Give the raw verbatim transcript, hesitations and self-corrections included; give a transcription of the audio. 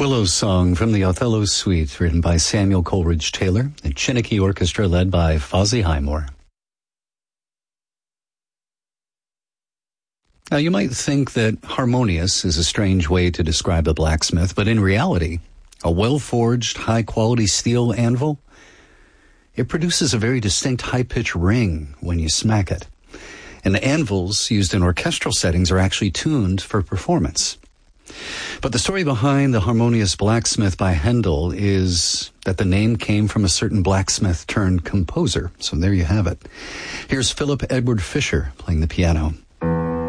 Willow's Song from the Othello Suite, written by Samuel Coleridge Taylor, the Chinnicky Orchestra led by Fozzie Highmore. Now, you might think that harmonious is a strange way to describe a blacksmith, but in reality, a well-forged, high-quality steel anvil, it produces a very distinct high-pitched ring when you smack it. And anvils used in orchestral settings are actually tuned for performance. But the story behind the Harmonious Blacksmith by Handel is that the name came from a certain blacksmith turned composer. So there you have it. Here's Philip Edward Fisher playing the piano.